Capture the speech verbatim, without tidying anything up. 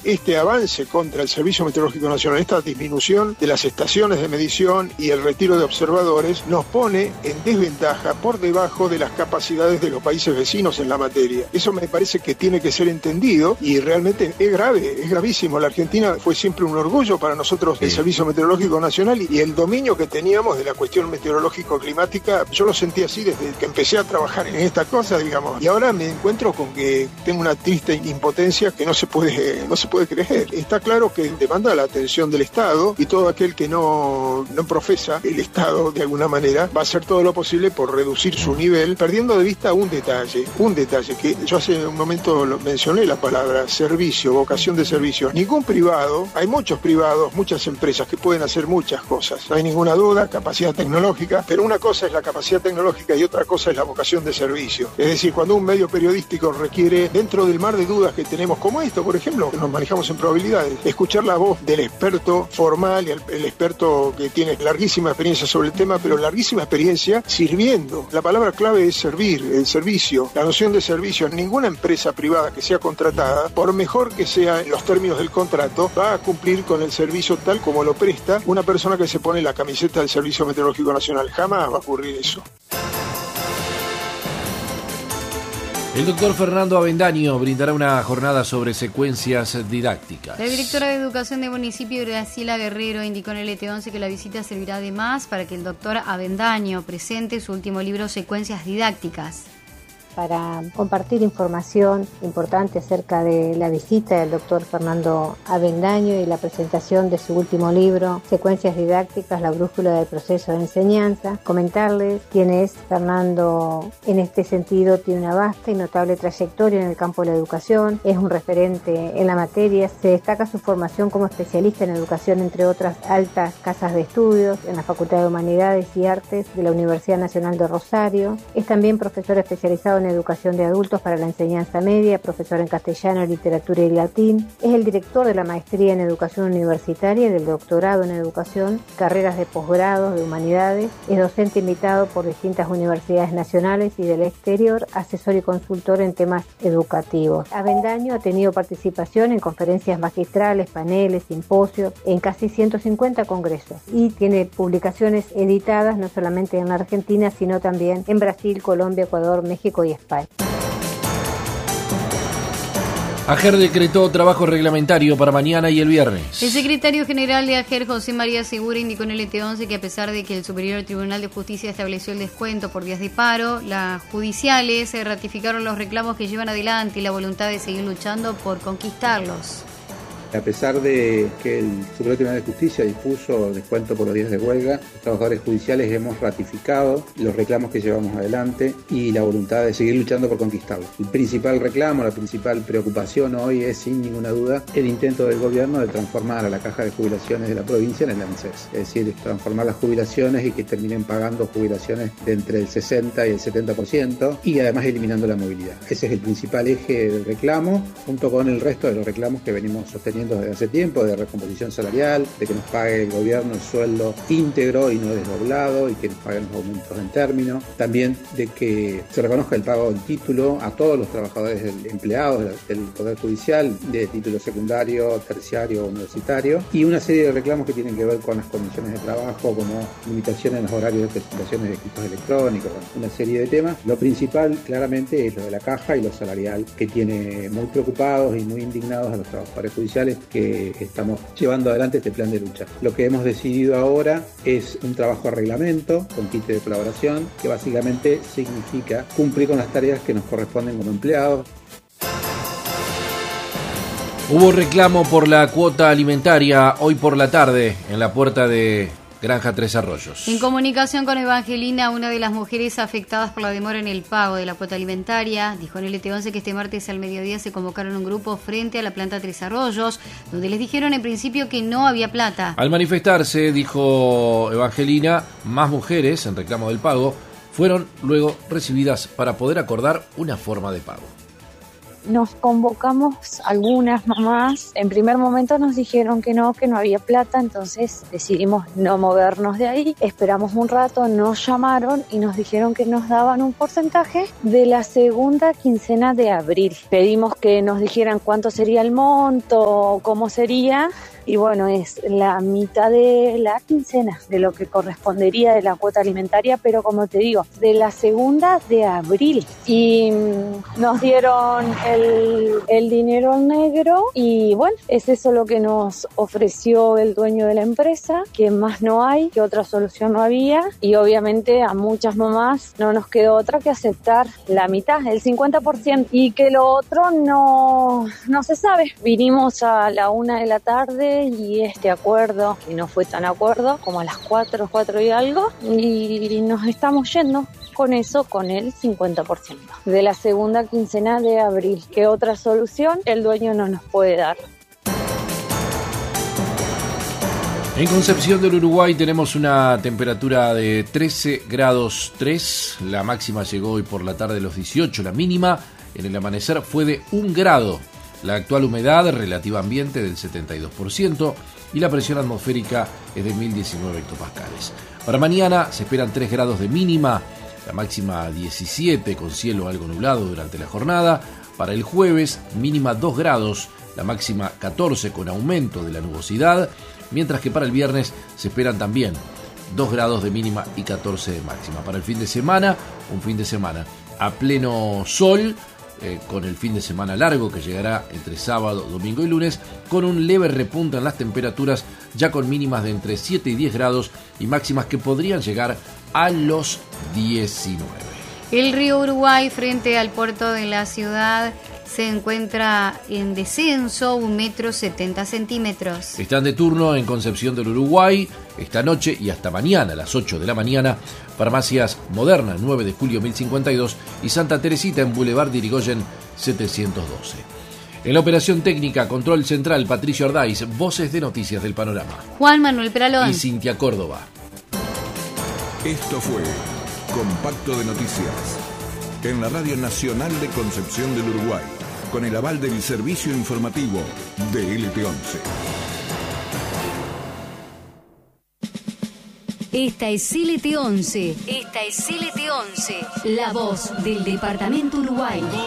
este avance contra el Servicio Meteorológico Nacional, esta disminución de las estaciones de medición y el retiro de observadores, nos pone en desventaja por debajo de las capacidades de los países vecinos en la materia. Eso me parece que tiene que ser entendido y realmente es grave, es gravísimo. La Argentina fue siempre un orgullo para nosotros, el Servicio Meteorológico Nacional, y el dominio que teníamos de la cuestión meteorológico-climática, yo lo sentí así desde que empecé a trabajar en esta cosa, digamos, y ahora me encuentro con que tengo una triste impotencia que no se puede, no se puede creer. Está claro que demanda la atención del Estado, y todo aquel que no, no profesa el Estado de alguna manera va a hacer todo lo posible por reducir su nivel, perdiendo de vista un detalle, un detalle que yo hace un momento lo mencioné, la palabra servicio, vocación de servicio. Ningún privado, hay muchos privados, muchas empresas que pueden hacer muchas cosas, no hay ninguna duda, capacidad tecnológica, pero una cosa es la capacidad tecnológica y otra cosa es la vocación de servicio. Es decir, cuando un medio periodístico requiere, dentro del mar de dudas que tenemos, como esto, por ejemplo, que nos manejamos en probabilidades, escuchar la voz del experto formal y el, el experto que tiene larguísima experiencia sobre el tema, pero larguísima experiencia sirviendo. La palabra clave es servir, el servicio, la noción de servicio. Ninguna empresa privada que sea contratada, por mejor que sea en los términos del contrato, va a cumplir con el servicio tal como lo presta una persona que se pone la camiseta del Servicio Meteorológico Nacional. Jamás va a ocurrir eso. El doctor Fernando Avendaño brindará una jornada sobre secuencias didácticas. La directora de Educación del municipio, Graciela Guerrero, indicó en el E T once que la visita servirá además para que el doctor Avendaño presente su último libro, Secuencias Didácticas. Para compartir información importante acerca de la visita del doctor Fernando Avendaño y la presentación de su último libro, Secuencias Didácticas, la brújula del proceso de enseñanza. Comentarles quién es Fernando en este sentido. Tiene una vasta y notable trayectoria en el campo de la educación, es un referente en la materia, se destaca su formación como especialista en educación, entre otras altas casas de estudios, en la Facultad de Humanidades y Artes de la Universidad Nacional de Rosario. Es también profesor especializado en educación de adultos para la enseñanza media, profesor en castellano, literatura y latín. Es el director de la maestría en educación universitaria y del doctorado en educación, carreras de posgrado de humanidades. Es docente invitado por distintas universidades nacionales y del exterior, asesor y consultor en temas educativos. Avendaño ha tenido participación en conferencias magistrales, paneles, simposios, en casi ciento cincuenta congresos, y tiene publicaciones editadas no solamente en la Argentina, sino también en Brasil, Colombia, Ecuador, México y España. AGER decretó trabajo reglamentario para mañana y el viernes. El secretario general de AGER, José María Segura, indicó en el E T once que a pesar de que el Superior Tribunal de Justicia estableció el descuento por días de paro, las judiciales ratificaron los reclamos que llevan adelante y la voluntad de seguir luchando por conquistarlos. A pesar de que el Superior Tribunal de Justicia dispuso descuento por los días de huelga, los trabajadores judiciales hemos ratificado los reclamos que llevamos adelante y la voluntad de seguir luchando por conquistarlos. El principal reclamo, la principal preocupación hoy es, sin ninguna duda, el intento del gobierno de transformar a la caja de jubilaciones de la provincia en el ANSES. Es decir, transformar las jubilaciones y que terminen pagando jubilaciones de entre el sesenta y el setenta por ciento, y además eliminando la movilidad. Ese es el principal eje del reclamo, junto con el resto de los reclamos que venimos sosteniendo desde hace tiempo, de recomposición salarial, de que nos pague el gobierno el sueldo íntegro y no desdoblado, y que nos paguen los aumentos en término. También de que se reconozca el pago del título a todos los trabajadores del, empleados del Poder Judicial, de título secundario, terciario o universitario, y una serie de reclamos que tienen que ver con las condiciones de trabajo, como limitaciones en los horarios de presentaciones de equipos electrónicos, una serie de temas. Lo principal, claramente, es lo de la caja y lo salarial, que tiene muy preocupados y muy indignados a los trabajadores judiciales que estamos llevando adelante este plan de lucha. Lo que hemos decidido ahora es un trabajo a reglamento con kit de colaboración, que básicamente significa cumplir con las tareas que nos corresponden como empleados. Hubo reclamo por la cuota alimentaria hoy por la tarde en la puerta de Granja Tres Arroyos. En comunicación con Evangelina, una de las mujeres afectadas por la demora en el pago de la cuota alimentaria, dijo en el E T once que este martes al mediodía se convocaron un grupo frente a la planta Tres Arroyos, donde les dijeron en principio que no había plata. Al manifestarse, dijo Evangelina, más mujeres en reclamo del pago fueron luego recibidas para poder acordar una forma de pago. nos convocamos algunas mamás. En primer momento nos dijeron que no, que no había plata, entonces decidimos no movernos de ahí. Esperamos un rato, nos llamaron y nos dijeron que nos daban un porcentaje de la segunda quincena de abril. Pedimos que nos dijeran cuánto sería el monto, cómo sería. Y bueno, es la mitad de la quincena de lo que correspondería de la cuota alimentaria, pero como te digo, de la segunda de abril. Y nos dieron el, el dinero en negro y bueno, es eso lo que nos ofreció el dueño de la empresa, que más no hay, que otra solución no había. Y obviamente a muchas mamás no nos quedó otra que aceptar la mitad, el cincuenta por ciento, y que lo otro no, no se sabe. Vinimos a la una de la tarde y este acuerdo, que no fue tan acuerdo, como a las cuatro, cuatro y algo, y nos estamos yendo con eso, con el cincuenta por ciento de la segunda quincena de abril. ¿Qué otra solución el dueño no nos puede dar? En Concepción del Uruguay tenemos una temperatura de trece grados tres, la máxima llegó hoy por la tarde a los dieciocho, la mínima en el amanecer fue de un grado. La actual humedad relativa ambiente del setenta y dos por ciento y la presión atmosférica es de mil diecinueve hectopascales. Para mañana se esperan tres grados de mínima, la máxima diecisiete con cielo algo nublado durante la jornada. Para el jueves mínima dos grados, la máxima catorce con aumento de la nubosidad, mientras que para el viernes se esperan también dos grados de mínima y catorce de máxima. Para el fin de semana, un fin de semana a pleno sol, Eh, con el fin de semana largo que llegará entre sábado, domingo y lunes, con un leve repunte en las temperaturas, ya con mínimas de entre siete y diez grados y máximas que podrían llegar a los diecinueve. El río Uruguay frente al puerto de la ciudad se encuentra en descenso, un metro setenta centímetros. Están de turno en Concepción del Uruguay esta noche y hasta mañana a las ocho de la mañana. Farmacias Moderna, nueve de julio mil cincuenta y dos y Santa Teresita en Boulevard de Irigoyen setecientos doce. En la operación técnica, control central, Patricio Ardáiz, voces de Noticias del Panorama. Juan Manuel Peralón y Cintia Córdoba. Esto fue Compacto de Noticias en la Radio Nacional de Concepción del Uruguay, con el aval del Servicio Informativo de L T once. Esta es L T once. Esta es L T once. La voz del Departamento Uruguay.